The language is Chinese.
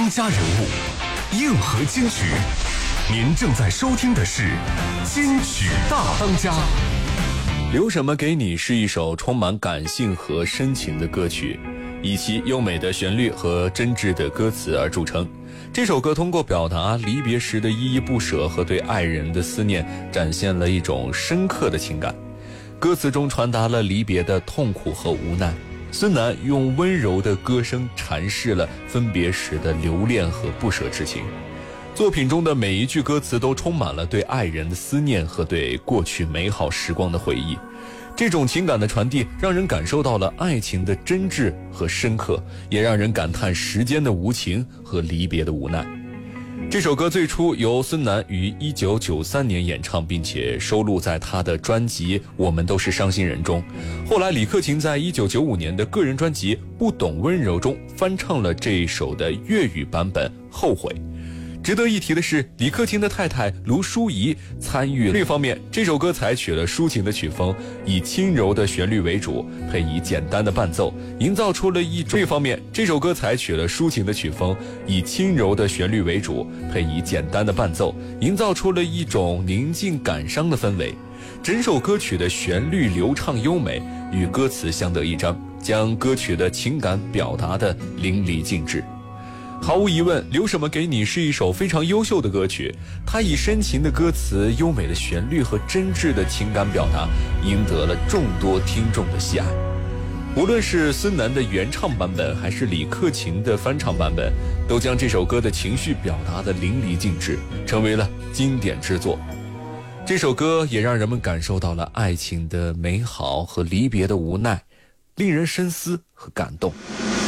当家人物，硬核金曲。您正在收听的是金曲大当家。 留什么给你是一首充满感性和深情的歌曲，以其优美的旋律和真挚的歌词而著称。这首歌通过表达离别时的依依不舍和对爱人的思念，展现了一种深刻的情感。歌词中传达了离别的痛苦和无奈，孙楠用温柔的歌声阐释了分别时的留恋和不舍之情。作品中的每一句歌词都充满了对爱人的思念和对过去美好时光的回忆。这种情感的传递让人感受到了爱情的真挚和深刻，也让人感叹时间的无情和离别的无奈。这首歌最初由孙楠于1993年演唱，并且收录在他的专辑《我们都是伤心人》中。后来李克勤在1995年的个人专辑《不懂温柔》中翻唱了这一首的粤语版本《后悔》。值得一提的是，李克勤的太太卢淑仪参与。另一方面，这首歌采取了抒情的曲风，以轻柔的旋律为主，配以简单的伴奏，营造出了一种。另一方面，这首歌采取了抒情的曲风，以轻柔的旋律为主，配以简单的伴奏，营造出了一种宁静感伤的氛围。整首歌曲的旋律流畅优美，与歌词相得益彰，将歌曲的情感表达得淋漓尽致。毫无疑问，留什么给你是一首非常优秀的歌曲，它以深情的歌词、优美的旋律和真挚的情感表达，赢得了众多听众的喜爱。无论是孙楠的原唱版本，还是李克勤的翻唱版本，都将这首歌的情绪表达得淋漓尽致，成为了经典之作。这首歌也让人们感受到了爱情的美好和离别的无奈，令人深思和感动。